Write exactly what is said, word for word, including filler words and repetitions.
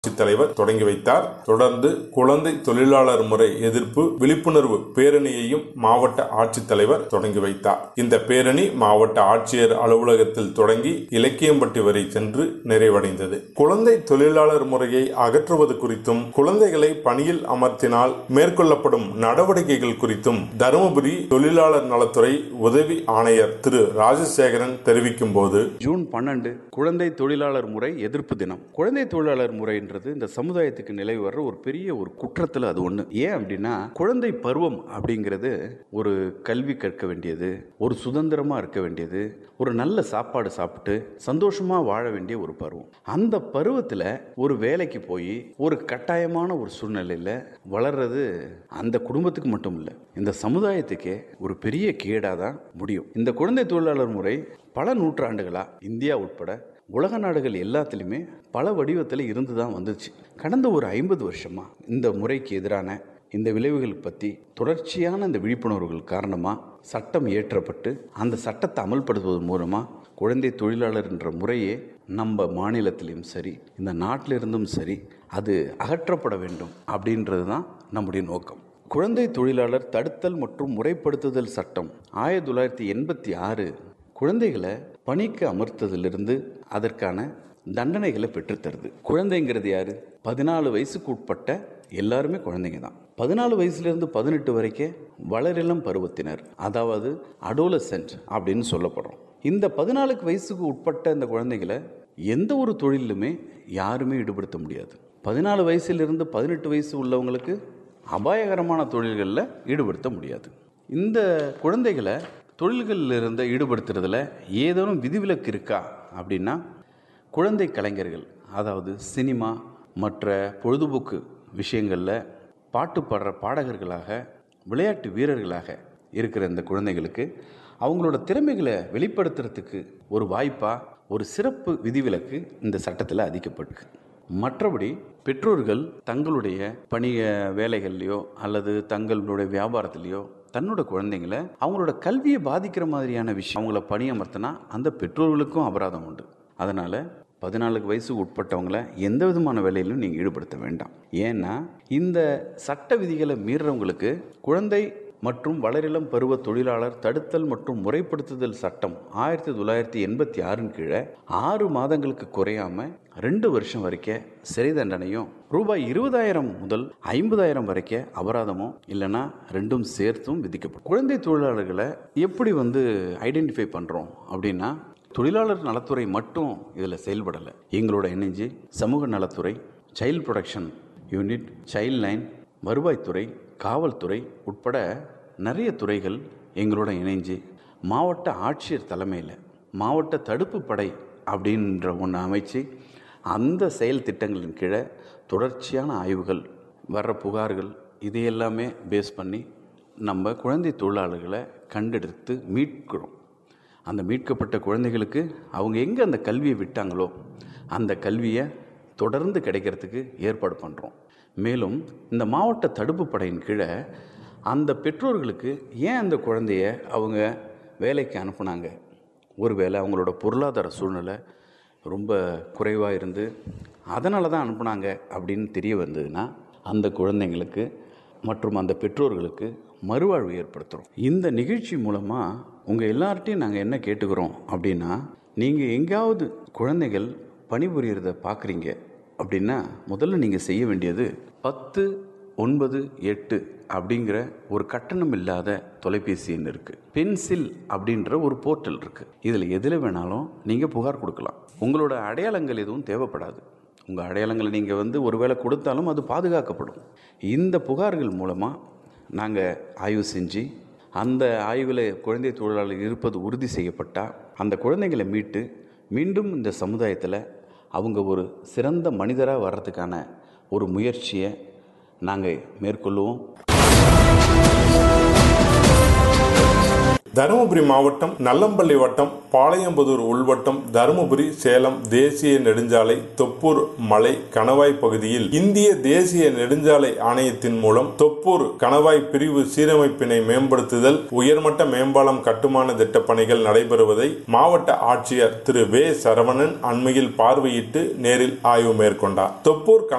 தலைவர் தொடங்கி வைத்தார். தொடர்ந்து குழந்தை தொழிலாளர் முறை எதிர்ப்பு விழிப்புணர்வு பேரணியையும் மாவட்ட ஆட்சித்தலைவர் தொடங்கி வைத்தார். இந்த பேரணி மாவட்ட ஆட்சியர் அலுவலகத்தில் தொடங்கி இலக்கியம்பட்டி வரை சென்று நிறைவடைந்தது. குழந்தை தொழிலாளர் முறையை அகற்றுவது குறித்தும் குழந்தைகளை பணியில் அமர்த்தினால் மேற்கொள்ளப்படும் நடவடிக்கைகள் குறித்தும் தருமபுரி தொழிலாளர் நலத்துறை உதவி ஆணையர் திரு ராஜசேகரன் தெரிவிக்கும் போது, ஜூன் பன்னெண்டு குழந்தை தொழிலாளர் முறை எதிர்ப்பு தினம். குழந்தை தொழிலாளர் முறை இந்த சமுதாயத்துக்கு நிலவி வர்ற ஒரு பெரிய ஒரு குற்றத்துல அது ஒண்ணு. ஏன் அப்படின்னா, குழந்தை பருவம் அப்படிங்கிறது ஒரு கல்வி கற்க வேண்டியது, ஒரு சுதந்திரமா இருக்க வேண்டியது, ஒரு நல்ல சாப்பாடு சாப்பிட்டு சந்தோஷமா வாழ வேண்டிய ஒரு பருவம். அந்த பருவத்துல ஒரு வேலைக்கு போய் ஒரு கட்டாயமான ஒரு சூழ்நிலையில வளர்றது அந்த குடும்பத்துக்கு மட்டும் இல்லை, இந்த சமுதாயத்துக்கே ஒரு பெரிய கேடாதான் முடியும். இந்த குழந்தை தொழிலாளர் முறை பல நூற்றாண்டுகளா இந்தியா உட்பட உலக நாடுகள் எல்லாத்திலுமே பல வடிவத்தில் இருந்து தான் வந்துச்சு. கடந்த ஒரு ஐம்பது வருஷமா இந்த முறைக்கு எதிரான இந்த விளைவுகள் பற்றி தொடர்ச்சியான இந்த விழிப்புணர்வுகள் காரணமாக சட்டம் இயற்றப்பட்டு அந்த சட்டத்தை அமல்படுத்துவதன் மூலமாக குழந்தை தொழிலாளர் என்ற முறையே நம்ம மாநிலத்திலும் சரி இந்த நாட்டிலிருந்தும் சரி அது அகற்றப்பட வேண்டும் அப்படின்றது தான் நம்முடைய நோக்கம். குழந்தை தொழிலாளர் தடுத்தல் மற்றும் முறைப்படுத்துதல் சட்டம் ஆயிரத்தி தொள்ளாயிரத்தி எண்பத்தி ஆறு குழந்தைகளை பணிக்கு அமர்த்ததிலிருந்து அதற்கான தண்டனைகளை பெற்றுத்தருது. குழந்தைங்கிறது யாரு? பதினாலு வயசுக்கு உட்பட்ட எல்லாருமே குழந்தைங்க தான். பதினாலு வயசுலேருந்து பதினெட்டு வரைக்கும் வளரிளம் பருவத்தினர், அதாவது அடோலசென்ட் அப்படின்னு சொல்லப்படுறோம். இந்த பதினாலுக்கு வயசுக்கு உட்பட்ட இந்த குழந்தைகளை எந்த ஒரு தொழிலுமே யாருமே ஈடுபடுத்த முடியாது. பதினாலு வயசுலேருந்து பதினெட்டு வயசு உள்ளவங்களுக்கு அபாயகரமான தொழில்களில் ஈடுபடுத்த முடியாது. இந்த குழந்தைகளை தொழில்களில் இருந்து ஈடுபடுத்துறதுல ஏதேனும் விதிவிலக்கு இருக்கா அப்படின்னா, குழந்தை கலைஞர்கள், அதாவது சினிமா மற்ற பொழுதுபோக்கு விஷயங்களில் பாட்டு பாடுற பாடகர்களாக விளையாட்டு வீரர்களாக இருக்கிற இந்த குழந்தைகளுக்கு அவங்களோட திறமைகளை வெளிப்படுத்துறதுக்கு ஒரு வாய்ப்பாக ஒரு சிறப்பு விதிவிலக்கு இந்த சட்டத்தில் அதிகப்பட்டிருக்கு. மற்றபடி பெற்றோர்கள் தங்களுடைய பணிய வேலைகள்லையோ அல்லது தங்களுடைய வியாபாரத்திலையோ தன்னோட குழந்தைங்களை அவங்களோட கல்வியை பாதிக்கிற மாதிரியான விஷயம் அவங்கள பணியமர்த்தினா அந்த பெற்றோர்களுக்கும் அபராதம் உண்டு. அதனால் பதினாலுக்கு வயசுக்கு உட்பட்டவங்களை எந்த விதமான வேலையிலும் நீங்கள் ஈடுபடுத்த வேண்டாம். ஏன்னா இந்த சட்ட விதிகளை மீறுறவங்களுக்கு குழந்தை மற்றும் வளரிளம் பருவ தொழிலாளர் தடுத்தல் மற்றும் முறைப்படுத்துதல் சட்டம் ஆயிரத்தி தொள்ளாயிரத்தி எண்பத்தி ஆறின் கீழே ஆறு மாதங்களுக்கு குறையாம ரெண்டு வருஷம் வரைக்கும் சிறை தண்டனையும் ரூபாய் இருபதாயிரம் முதல் ஐம்பதாயிரம் வரைக்கும் அபராதமும் இல்லைன்னா ரெண்டும் சேர்த்தும் விதிக்கப்படும். குழந்தை தொழிலாளர்களை எப்படி வந்து ஐடென்டிஃபை பண்ணுறோம் அப்படின்னா, தொழிலாளர் நலத்துறை மட்டும் இதில் செயல்படலை. எங்களோட இணைஞ்சு சமூக நலத்துறை, child protection unit, child line, வருவாய்த்துறை, காவல்துறை உட்பட நிறைய துறைகள் எங்களோட இணைஞ்சு மாவட்ட ஆட்சியர் தலைமையில் மாவட்ட தடுப்பு படை அப்படின்ற ஒன்று அமைச்சு அந்த செயல் திட்டங்களின் கீழே தொடர்ச்சியான ஆய்வுகள், வர்ற புகார்கள் இதையெல்லாமே பேஸ் பண்ணி நம்ம குழந்தை தொழிலாளர்களை கண்டெடுத்து மீட்கிறோம். அந்த மீட்கப்பட்ட குழந்தைகளுக்கு அவங்க எங்கே அந்த கல்வியை விட்டாங்களோ அந்த கல்வியை தொடர்ந்து கிடைக்கிறதுக்கு ஏற்பாடு பண்ணுறோம். மேலும் இந்த மாவட்ட தடுப்பு படையின் கீழே அந்த பெற்றோர்களுக்கு ஏன் அந்த குழந்தைய அவங்க வேலைக்கு அனுப்புனாங்க, ஒருவேளை அவங்களோட பொருளாதார சூழ்நிலை ரொம்ப குறைவாக இருந்து அதனால தான் அனுப்புனாங்க அப்படின்னு தெரிய வந்ததுன்னா அந்த குழந்தைங்களுக்கு மற்றும் அந்த பெற்றோர்களுக்கு மறுவாழ்வு ஏற்படுத்துகிறோம். இந்த நிகழ்ச்சி மூலமாக உங்கள் எல்லார்ட்டையும் நாங்கள் என்ன கேட்டுக்கிறோம் அப்படின்னா, நீங்கள் எங்கேயாவது குழந்தைகள் பணிபுரியறதை பார்க்குறீங்க அப்படின்னா முதல்ல நீங்கள் செய்ய வேண்டியது பத்து ஒன்பது எட்டு அப்படிங்கிற ஒரு கட்டணம் இல்லாத தொலைபேசி எண் இருக்குது. பென்சில் அப்படின்ற ஒரு போர்ட்டல் இருக்குது. இதில் எதில் வேணாலும் நீங்கள் புகார் கொடுக்கலாம். உங்களோட அடையாளங்கள் எதுவும் தேவைப்படாது. உங்கள் அடையாளங்களை நீங்கள் வந்து ஒரு வேளை கொடுத்தாலும் அது பாதுகாக்கப்படும். இந்த புகார்கள் மூலமாக நாங்கள் ஆய்வு செஞ்சு அந்த ஆய்வில் குழந்தை தொழிலாளர் இருப்பது உறுதி செய்யப்பட்டால் அந்த குழந்தைகளை மீட்டு மீண்டும் இந்த சமுதாயத்தில் அவங்க ஒரு சிறந்த மனிதராக வர்றதுக்கான ஒரு முயற்சியை நாங்கள் மேற்கொள்ளுவோம். தருமபுரி மாவட்டம் நல்லம்பள்ளி வட்டம் பாளையம்புதூர் உள்வட்டம் தருமபுரி சேலம் தேசிய நெடுஞ்சாலை தொப்பூர் மலை கணவாய் பகுதியில் இந்திய தேசிய நெடுஞ்சாலை ஆணையத்தின் மூலம் தொப்பூர் கணவாய் பிரிவு சீரமைப்பினை மேம்படுத்துதல், உயர்மட்ட மேம்பாலம் கட்டுமான திட்ட பணிகள் நடைபெறுவதை மாவட்ட ஆட்சியர் திரு வே சரவணன் அண்மையில் பார்வையிட்டு நேரில் ஆய்வு மேற்கொண்டார். தொப்பூர்